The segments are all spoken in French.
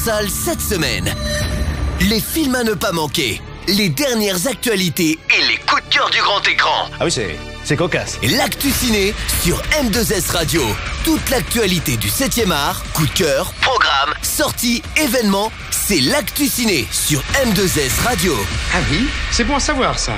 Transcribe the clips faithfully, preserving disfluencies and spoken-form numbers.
Salle cette semaine. Les films à ne pas manquer, les dernières actualités et les coups de cœur du grand écran. Ah oui, c'est, c'est cocasse. L'actu ciné sur M deux S Radio. Toute l'actualité du septième art, coup de cœur, programme, sorties, événements, c'est l'actu ciné sur M deux S Radio. Ah oui, c'est bon à savoir ça.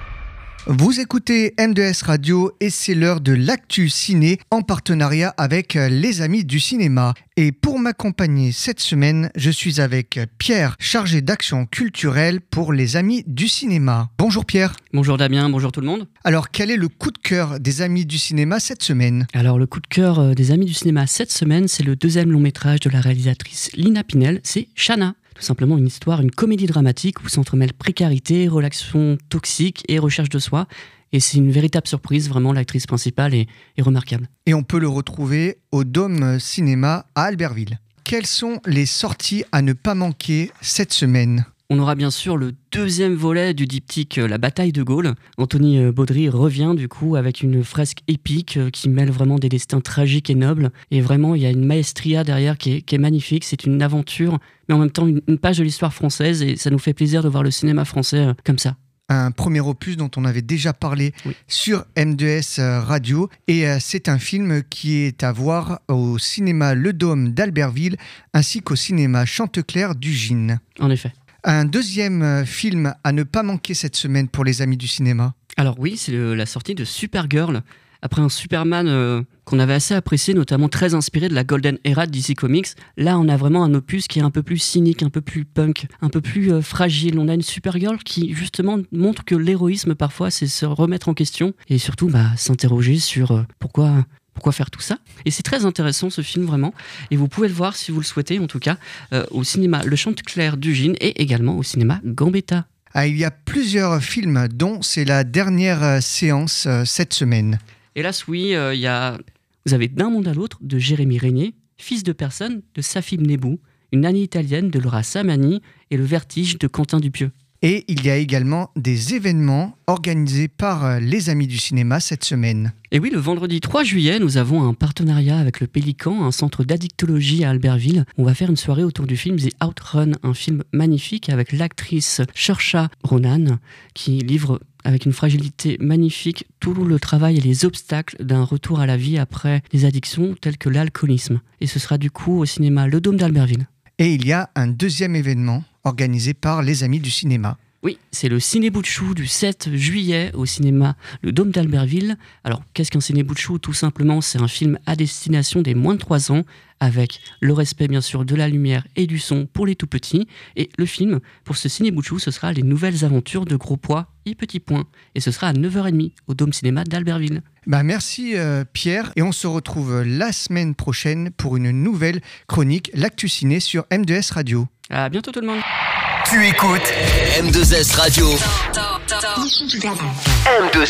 Vous écoutez M deux S Radio et c'est l'heure de l'actu ciné en partenariat avec les Amis du cinéma. Et pour m'accompagner cette semaine, je suis avec Pierre, chargé d'action culturelle pour les Amis du cinéma. Bonjour Pierre. Bonjour Damien, bonjour tout le monde. Alors quel est le coup de cœur des Amis du cinéma cette semaine ? Alors le coup de cœur des Amis du cinéma cette semaine, c'est le deuxième long métrage de la réalisatrice Lina Pinel, c'est Shanna. Tout simplement une histoire, une comédie dramatique où s'entremêlent précarité, relations toxiques et recherche de soi. Et c'est une véritable surprise, vraiment l'actrice principale est, est remarquable. Et on peut le retrouver au Dôme Cinéma à Albertville. Quelles sont les sorties à ne pas manquer cette semaine ? On aura bien sûr le deuxième volet du diptyque La bataille de Gaulle. Anthony Baudry revient du coup avec une fresque épique qui mêle vraiment des destins tragiques et nobles. Et vraiment, il y a une maestria derrière qui est, qui est magnifique. C'est une aventure, mais en même temps une, une page de l'histoire française. Et ça nous fait plaisir de voir le cinéma français comme ça. Un premier opus dont on avait déjà parlé oui. sur M deux S Radio. Et c'est un film qui est à voir au cinéma Le Dôme d'Albertville ainsi qu'au cinéma Chanteclair du Gine. En effet. Un deuxième film à ne pas manquer cette semaine pour les Amis du cinéma. Alors oui, c'est le, la sortie de Supergirl. Après un Superman euh, qu'on avait assez apprécié, notamment très inspiré de la Golden Era de D C Comics, là on a vraiment un opus qui est un peu plus cynique, un peu plus punk, un peu plus euh, fragile. On a une Supergirl qui justement montre que l'héroïsme parfois c'est se remettre en question et surtout bah, s'interroger sur euh, pourquoi... Pourquoi faire tout ça ? Et c'est très intéressant ce film vraiment. Et vous pouvez le voir si vous le souhaitez en tout cas euh, au cinéma Le Chanteclair du Gine et également au cinéma Gambetta. Ah, il y a plusieurs films dont c'est la dernière euh, séance euh, cette semaine. Hélas oui, euh, il y a... vous avez D'un monde à l'autre de Jérémy Régnier, Fils de personne de Safib Nebou, Une année italienne de Laura Samani et Le Vertige de Quentin Dupieux. Et il y a également des événements organisés par les Amis du cinéma cette semaine. Et oui, le vendredi trois juillet, nous avons un partenariat avec le Pélican, un centre d'addictologie à Albertville. On va faire une soirée autour du film The Outrun, un film magnifique avec l'actrice Saoirse Ronan qui livre avec une fragilité magnifique tout le travail et les obstacles d'un retour à la vie après les addictions telles que l'alcoolisme. Et ce sera du coup au cinéma Le Dôme d'Albertville. Et il y a un deuxième événement organisé par les Amis du cinéma. Oui, c'est le Ciné Bout de Chou du sept juillet au cinéma Le Dôme d'Albertville. Alors, qu'est-ce qu'un Ciné Bout de Chou ? Tout simplement, c'est un film à destination des moins de trois ans, avec le respect bien sûr de la lumière et du son pour les tout petits. Et le film, pour ce Ciné Bout de Chou, ce sera Les nouvelles aventures de Gros Pois et Petit Point. Et ce sera à neuf heures trente au Dôme Cinéma d'Albertville. Bah merci euh, Pierre, et on se retrouve la semaine prochaine pour une nouvelle chronique L'Actu Ciné sur M deux S Radio. À bientôt tout le monde. Tu écoutes M deux S Radio. M deux S